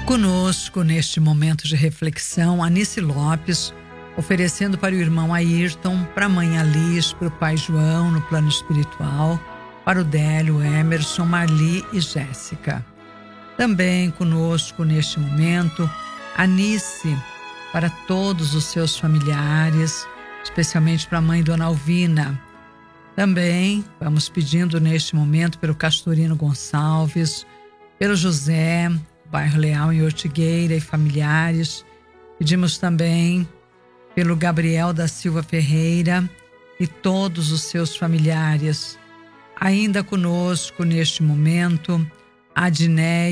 Conosco, neste momento de reflexão, Anice Lopes, oferecendo para o irmão Ayrton, para a mãe Alice, para o pai João, no plano espiritual, para o Délio, Emerson, Marli e Jéssica. Também conosco, neste momento, Anice, para todos os seus familiares, especialmente para a mãe Dona Alvina. Também vamos pedindo neste momento pelo Castorino Gonçalves, pelo José, bairro Leal em Ortigueira e familiares. Pedimos também pelo Gabriel da Silva Ferreira e todos os seus familiares. Ainda conosco neste momento, a Adneia,